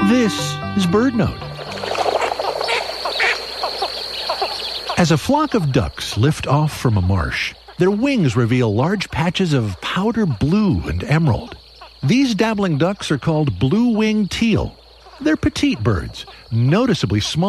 This is BirdNote. As a flock of ducks lift off from a marsh, their wings reveal large patches of powder blue and emerald. These dabbling ducks are called blue-winged teal. They're petite birds, noticeably small